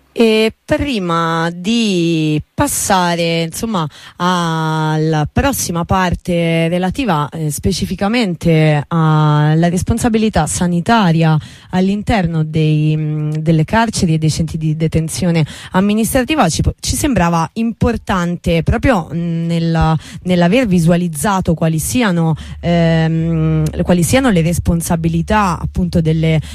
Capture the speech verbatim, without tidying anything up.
E prima di passare insomma alla prossima parte relativa eh, specificamente alla responsabilità sanitaria all'interno dei, mh, delle carceri e dei centri di detenzione amministrativa, ci, ci sembrava importante proprio mh, nel, nell'aver visualizzato quali siano, ehm, quali siano le responsabilità appunto delle,